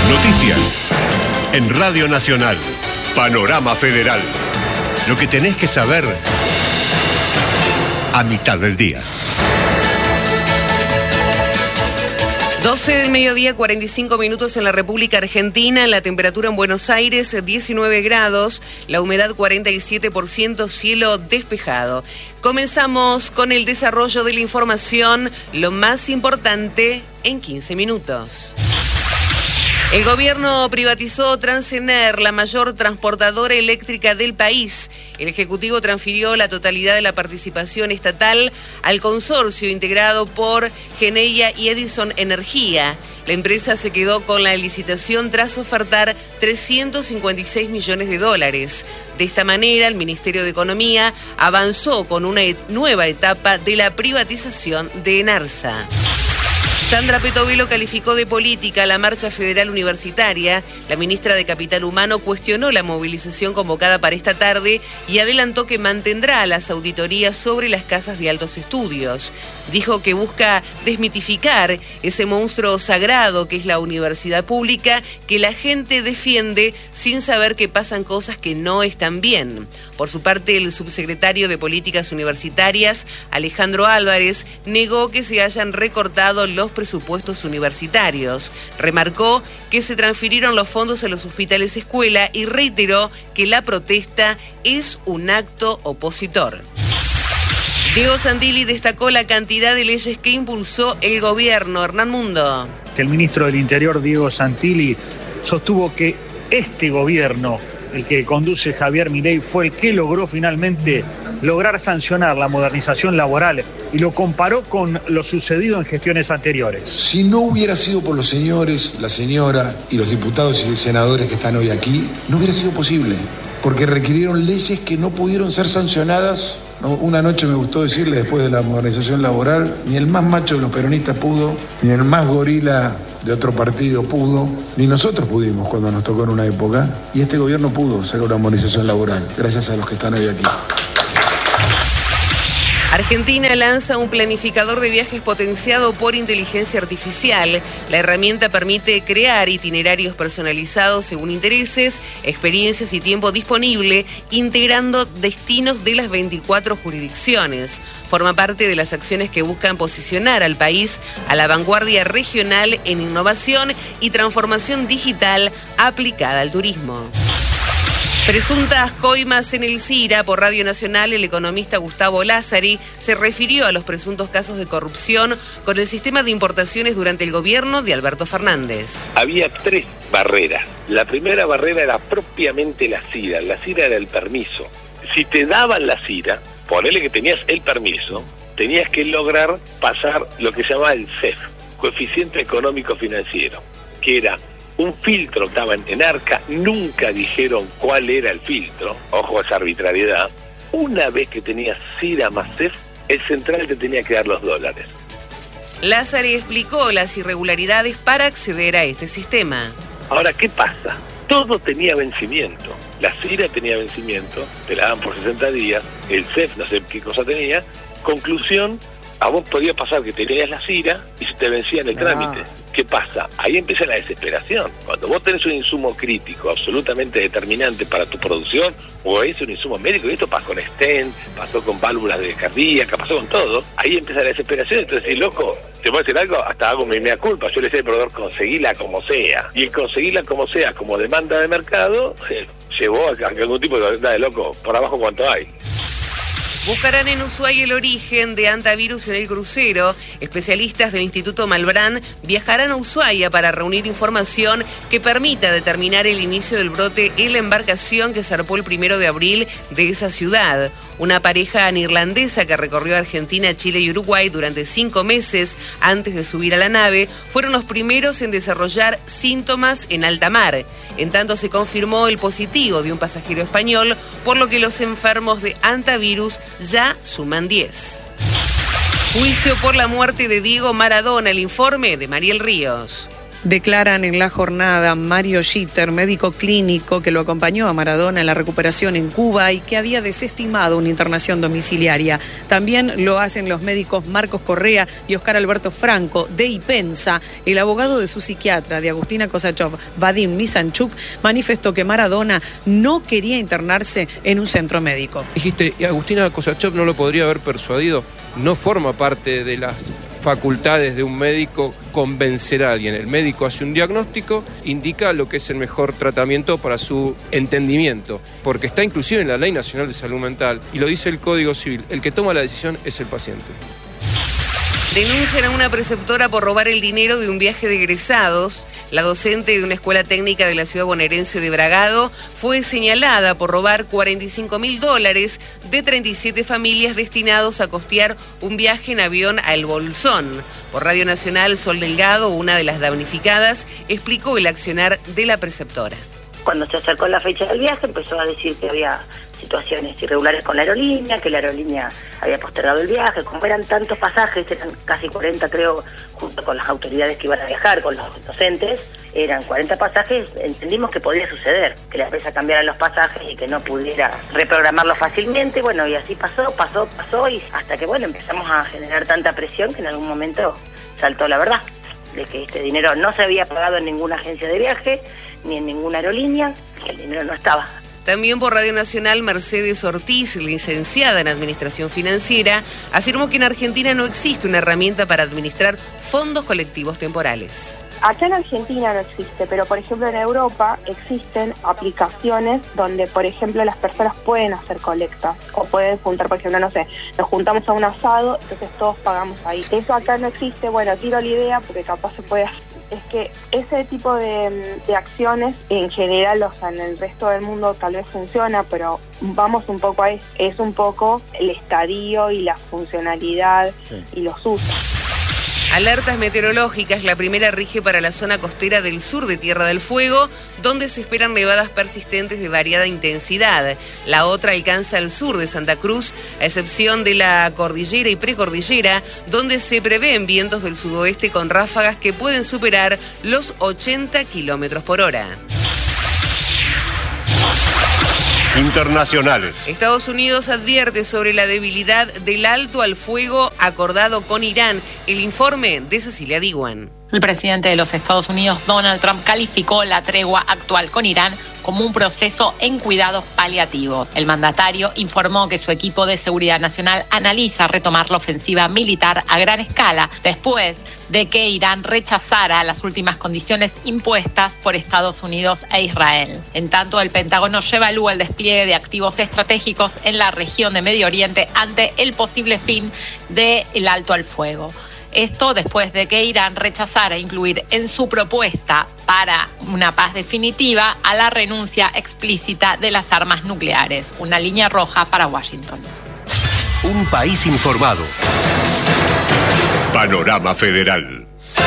Noticias en Radio Nacional. Panorama Federal. Lo que tenés que saber a mitad del día. 12 del mediodía, 45 minutos en la República Argentina. La temperatura en Buenos Aires, 19 grados. La humedad, 47%. Cielo despejado. Comenzamos con el desarrollo de la información. Lo más importante en 15 minutos. El gobierno privatizó Transener, la mayor transportadora eléctrica del país. El Ejecutivo transfirió la totalidad de la participación estatal al consorcio integrado por Geneia y Edison Energía. La empresa se quedó con la licitación tras ofertar $356 millones. De esta manera, el Ministerio de Economía avanzó con una nueva etapa de la privatización de Enarsa. Sandra Petovelo calificó de política la marcha federal universitaria. La ministra de Capital Humano cuestionó la movilización convocada para esta tarde y adelantó que mantendrá las auditorías sobre las casas de altos estudios. Dijo que busca desmitificar ese monstruo sagrado que es la universidad pública, que la gente defiende sin saber que pasan cosas que no están bien. Por su parte, el subsecretario de Políticas Universitarias, Alejandro Álvarez, negó que se hayan recortado los presupuestos universitarios. Remarcó que se transfirieron los fondos a los hospitales escuela y reiteró que la protesta es un acto opositor. Diego Santilli destacó la cantidad de leyes que impulsó el gobierno. Hernán Mundo. El ministro del Interior, Diego Santilli, sostuvo que este gobierno, el que conduce Javier Milei, fue el que logró finalmente sancionar la modernización laboral y lo comparó con lo sucedido en gestiones anteriores. Si no hubiera sido por los señores, la señora y los diputados y senadores que están hoy aquí, no hubiera sido posible, porque requirieron leyes que no pudieron ser sancionadas. Una noche me gustó decirle, después de la modernización laboral, ni el más macho de los peronistas pudo, ni el más gorila de otro partido pudo, ni nosotros pudimos cuando nos tocó en una época, y este gobierno pudo hacer una modernización laboral, gracias a los que están hoy aquí. Argentina lanza un planificador de viajes potenciado por inteligencia artificial. La herramienta permite crear itinerarios personalizados según intereses, experiencias y tiempo disponible, integrando destinos de las 24 jurisdicciones. Forma parte de las acciones que buscan posicionar al país a la vanguardia regional en innovación y transformación digital aplicada al turismo. Presuntas coimas en el CIRA. Por Radio Nacional, el economista Gustavo Lázari se refirió a los presuntos casos de corrupción con el sistema de importaciones durante el gobierno de Alberto Fernández. Había 3 barreras. La primera barrera era propiamente la CIRA. La CIRA era el permiso. Si te daban la CIRA, ponele que tenías el permiso, tenías que lograr pasar lo que se llamaba el CEF, coeficiente económico financiero, que era un filtro. Estaba en ARCA, nunca dijeron cuál era el filtro, ojo a esa arbitrariedad. Una vez que tenías CIRA más CEF, el central te tenía que dar los dólares. Lázari explicó las irregularidades para acceder a este sistema. Ahora, ¿qué pasa? Todo tenía vencimiento. La CIRA tenía vencimiento, te la daban por 60 días, el CEF no sé qué cosa tenía. Conclusión, a vos podía pasar que tenías la CIRA y se te vencía en el trámite. ¿Qué pasa? Ahí empieza la desesperación. Cuando vos tenés un insumo crítico absolutamente determinante para tu producción, o es un insumo médico, y esto pasó con stent, pasó con válvulas de cardíaca, pasó con todo, ahí empieza la desesperación. Entonces, si loco, ¿te puedo decir algo? Hasta hago mi mea culpa. Yo le decía al proveedor, conseguirla como sea. Y el conseguirla como sea, como demanda de mercado, llevó a algún tipo de loco, por abajo cuánto hay. Buscarán en Ushuaia el origen de hantavirus en el crucero. Especialistas del Instituto Malbrán viajarán a Ushuaia para reunir información que permita determinar el inicio del brote en la embarcación que zarpó el 1 de abril de esa ciudad. Una pareja neerlandesa que recorrió Argentina, Chile y Uruguay durante 5 meses antes de subir a la nave fueron los primeros en desarrollar síntomas en alta mar. En tanto, se confirmó el positivo de un pasajero español, por lo que los enfermos de hantavirus ya suman 10. Juicio por la muerte de Diego Maradona. El informe de Mariel Ríos. Declaran en la jornada Mario Gitter, médico clínico que lo acompañó a Maradona en la recuperación en Cuba y que había desestimado una internación domiciliaria. También lo hacen los médicos Marcos Correa y Oscar Alberto Franco de IPENSA. El abogado de su psiquiatra, de Agustina Kosachov, Vadim Misanchuk, manifestó que Maradona no quería internarse en un centro médico. Dijiste, Agustina Kosachov no lo podría haber persuadido. No forma parte de las facultades de un médico convencer a alguien. El médico hace un diagnóstico, indica lo que es el mejor tratamiento para su entendimiento, porque está inclusive en la Ley Nacional de Salud Mental y lo dice el Código Civil. El que toma la decisión es el paciente. Denuncian a una preceptora por robar el dinero de un viaje de egresados. La docente de una escuela técnica de la ciudad bonaerense de Bragado fue señalada por robar $45.000 de 37 familias destinados a costear un viaje en avión a El Bolsón. Por Radio Nacional, Sol Delgado, una de las damnificadas, explicó el accionar de la preceptora. Cuando se acercó la fecha del viaje, empezó a decir que había situaciones irregulares con la aerolínea, que la aerolínea había postergado el viaje. Como eran tantos pasajes, eran casi 40 creo, junto con las autoridades que iban a viajar, con los docentes, eran 40 pasajes, entendimos que podía suceder, que la empresa cambiara los pasajes y que no pudiera reprogramarlo fácilmente. Bueno, y así pasó, y hasta que, bueno, empezamos a generar tanta presión que en algún momento saltó la verdad, de que este dinero no se había pagado en ninguna agencia de viaje, ni en ninguna aerolínea, que el dinero no estaba. También por Radio Nacional, Mercedes Ortiz, licenciada en Administración Financiera, afirmó que en Argentina no existe una herramienta para administrar fondos colectivos temporales. Acá en Argentina no existe, pero por ejemplo en Europa existen aplicaciones donde, por ejemplo, las personas pueden hacer colectas o pueden juntar, por ejemplo, no sé, nos juntamos a un asado, entonces todos pagamos ahí. Eso acá no existe, bueno, tiro la idea porque capaz se puede hacer. Es que ese tipo de acciones en general, o sea, en el resto del mundo tal vez funciona, pero vamos un poco a eso. Es un poco el estadio y la funcionalidad y los usos. Alertas meteorológicas, la primera rige para la zona costera del sur de Tierra del Fuego, donde se esperan nevadas persistentes de variada intensidad. La otra alcanza al sur de Santa Cruz, a excepción de la cordillera y precordillera, donde se prevén vientos del sudoeste con ráfagas que pueden superar los 80 kilómetros por hora. Internacionales. Estados Unidos advierte sobre la debilidad del alto al fuego acordado con Irán. El informe de Cecilia Diwan. El presidente de los Estados Unidos, Donald Trump, calificó la tregua actual con Irán como un proceso en cuidados paliativos. El mandatario informó que su equipo de seguridad nacional analiza retomar la ofensiva militar a gran escala después de que Irán rechazara las últimas condiciones impuestas por Estados Unidos e Israel. En tanto, el Pentágono evalúa el despliegue de activos estratégicos en la región de Medio Oriente ante el posible fin del alto al fuego. Esto después de que Irán rechazara incluir en su propuesta para una paz definitiva a la renuncia explícita de las armas nucleares, una línea roja para Washington. Un país informado. Panorama Federal.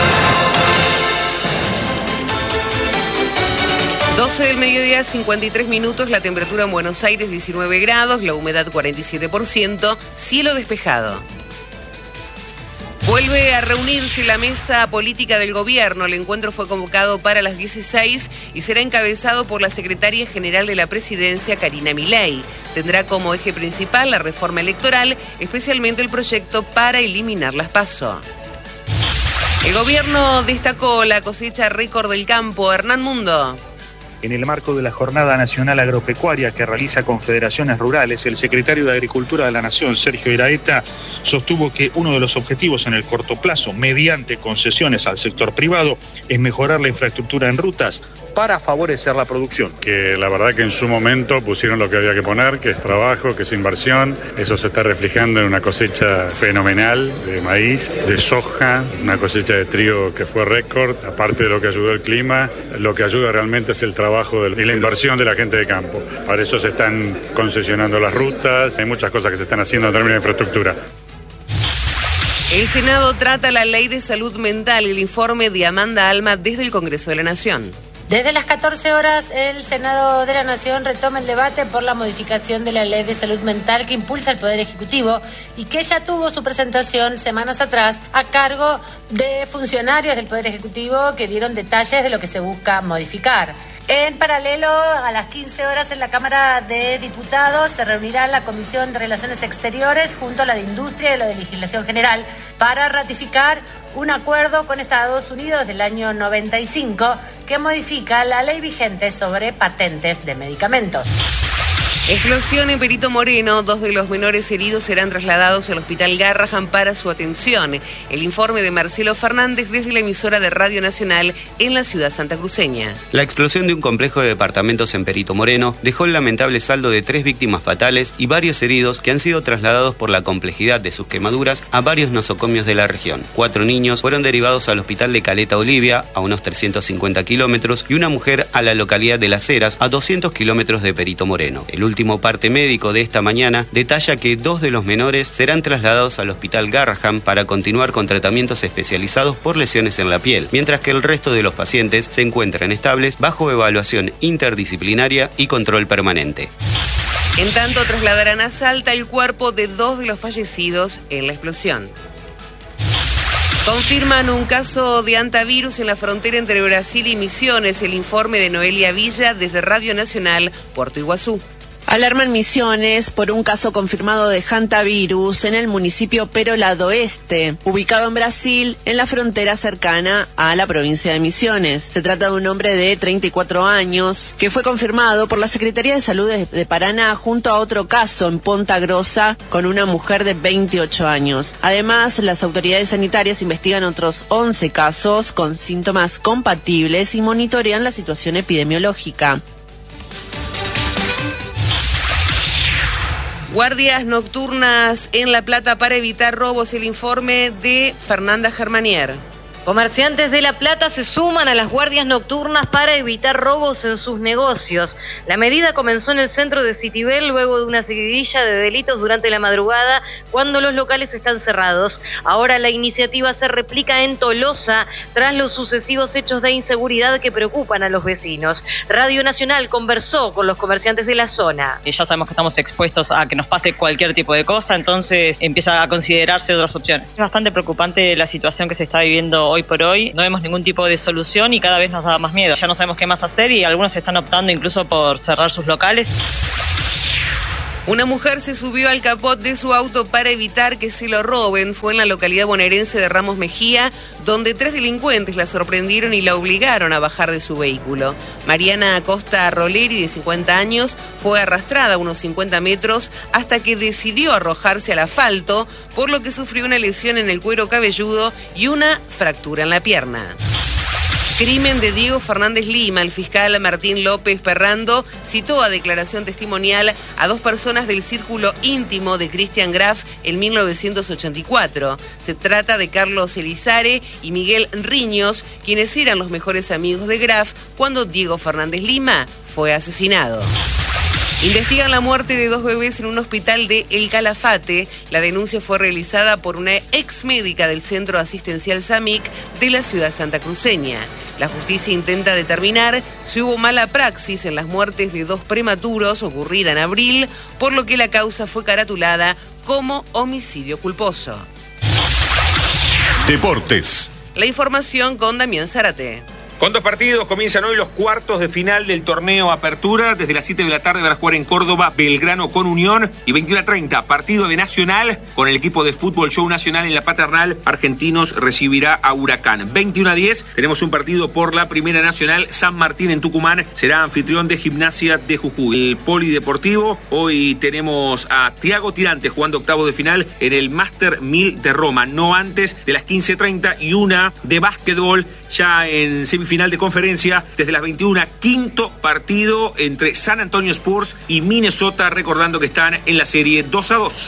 12 del mediodía, 53 minutos, la temperatura en Buenos Aires 19 grados, la humedad 47%, cielo despejado. Vuelve a reunirse la mesa política del gobierno. El encuentro fue convocado para las 16 y será encabezado por la secretaria general de la presidencia, Karina Milei. Tendrá como eje principal la reforma electoral, especialmente el proyecto para eliminar las PASO. El gobierno destacó la cosecha récord del campo. Hernán Mundo. En el marco de la Jornada Nacional Agropecuaria que realiza Confederaciones Rurales, el secretario de Agricultura de la Nación, Sergio Iraeta, sostuvo que uno de los objetivos en el corto plazo, mediante concesiones al sector privado, es mejorar la infraestructura en rutas para favorecer la producción. Que la verdad que en su momento pusieron lo que había que poner, que es trabajo, que es inversión. Eso se está reflejando en una cosecha fenomenal de maíz, de soja, una cosecha de trigo que fue récord. Aparte de lo que ayudó el clima, lo que ayuda realmente es el trabajo y la inversión de la gente de campo. Para eso se están concesionando las rutas, hay muchas cosas que se están haciendo en términos de infraestructura. El Senado trata la ley de salud mental, el informe de Amanda Alma desde el Congreso de la Nación. Desde las 14 horas, el Senado de la Nación retoma el debate por la modificación de la Ley de Salud Mental que impulsa el Poder Ejecutivo y que ya tuvo su presentación semanas atrás a cargo de funcionarios del Poder Ejecutivo que dieron detalles de lo que se busca modificar. En paralelo, a las 15 horas en la Cámara de Diputados se reunirá la Comisión de Relaciones Exteriores junto a la de Industria y la de Legislación General para ratificar un acuerdo con Estados Unidos del año 95 que modifica la ley vigente sobre patentes de medicamentos. Explosión en Perito Moreno. 2 de los menores heridos serán trasladados al Hospital Garrahan para su atención. El informe de Marcelo Fernández desde la emisora de Radio Nacional en la ciudad santacruceña. La explosión de un complejo de departamentos en Perito Moreno dejó el lamentable saldo de 3 víctimas fatales y varios heridos que han sido trasladados por la complejidad de sus quemaduras a varios nosocomios de la región. 4 niños fueron derivados al hospital de Caleta Olivia, a unos 350 kilómetros, y una mujer a la localidad de Las Heras, a 200 kilómetros de Perito Moreno. El último parte médico de esta mañana detalla que 2 de los menores serán trasladados al Hospital Garrahan para continuar con tratamientos especializados por lesiones en la piel, mientras que el resto de los pacientes se encuentran estables bajo evaluación interdisciplinaria y control permanente. En tanto, trasladarán a Salta el cuerpo de 2 de los fallecidos en la explosión. Confirman un caso de hantavirus en la frontera entre Brasil y Misiones. El informe de Noelia Villa desde Radio Nacional, Puerto Iguazú. Alarman Misiones por un caso confirmado de hantavirus en el municipio Perolado Oeste, ubicado en Brasil, en la frontera cercana a la provincia de Misiones. Se trata de un hombre de 34 años que fue confirmado por la Secretaría de Salud de Paraná junto a otro caso en Ponta Grossa con una mujer de 28 años. Además, las autoridades sanitarias investigan otros 11 casos con síntomas compatibles y monitorean la situación epidemiológica. Guardias nocturnas en La Plata para evitar robos. El informe de Fernanda Germanier. Comerciantes de La Plata se suman a las guardias nocturnas para evitar robos en sus negocios. La medida comenzó en el centro de Citibel luego de una seguidilla de delitos durante la madrugada cuando los locales están cerrados. Ahora la iniciativa se replica en Tolosa tras los sucesivos hechos de inseguridad que preocupan a los vecinos. Radio Nacional conversó con los comerciantes de la zona. Ya sabemos que estamos expuestos a que nos pase cualquier tipo de cosa, entonces empieza a considerarse otras opciones. Es bastante preocupante la situación que se está viviendo hoy por hoy. No vemos ningún tipo de solución y cada vez nos da más miedo. Ya no sabemos qué más hacer y algunos están optando incluso por cerrar sus locales. Una mujer se subió al capot de su auto para evitar que se lo roben. Fue en la localidad bonaerense de Ramos Mejía, donde 3 delincuentes la sorprendieron y la obligaron a bajar de su vehículo. Mariana Acosta Roleri, de 50 años, fue arrastrada unos 50 metros hasta que decidió arrojarse al asfalto, por lo que sufrió una lesión en el cuero cabelludo y una fractura en la pierna. Crimen de Diego Fernández Lima. El fiscal Martín López Perrando citó a declaración testimonial a 2 personas del círculo íntimo de Cristian Graf en 1984. Se trata de Carlos Elizare y Miguel Riños, quienes eran los mejores amigos de Graf cuando Diego Fernández Lima fue asesinado. Investigan la muerte de 2 bebés en un hospital de El Calafate. La denuncia fue realizada por una ex médica del Centro Asistencial SAMIC de la ciudad santacruceña. La justicia intenta determinar si hubo mala praxis en las muertes de 2 prematuros ocurrida en abril, por lo que la causa fue caratulada como homicidio culposo. Deportes. La información con Damián Zárate. Con 2 partidos comienzan hoy los cuartos de final del torneo Apertura. Desde las 7 de la tarde van a jugar en Córdoba Belgrano con Unión y 21:30 partido de Nacional con el equipo de Fútbol Show Nacional en la Paternal. Argentinos recibirá a Huracán. 21:10 tenemos un partido por la Primera Nacional. San Martín en Tucumán será anfitrión de Gimnasia de Jujuy. El Polideportivo, hoy tenemos a Thiago Tirante jugando octavo de final en el Master 1000 de Roma, no antes de las 15:30, y una de básquetbol ya en semifinal de conferencia desde las 21, quinto partido entre San Antonio Spurs y Minnesota, recordando que están en la serie 2-2.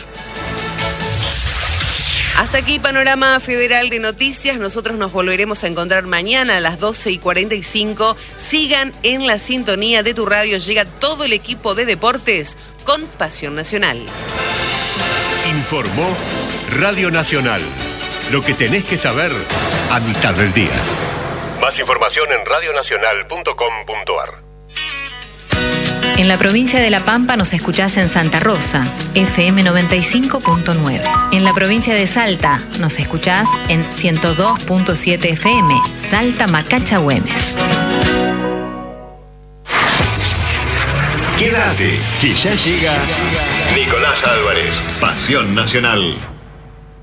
Hasta aquí Panorama Federal de Noticias. Nosotros nos volveremos a encontrar mañana a las 12:45. Sigan en la sintonía de tu radio. Llega todo el equipo de deportes con Pasión Nacional. Informó Radio Nacional. Lo que tenés que saber a mitad del día. Más información en radionacional.com.ar. En la provincia de La Pampa nos escuchás en Santa Rosa, FM 95.9. En la provincia de Salta nos escuchás en 102.7 FM, Salta Macacha Güemes. Quédate, que ya llega Nicolás Álvarez, Pasión Nacional.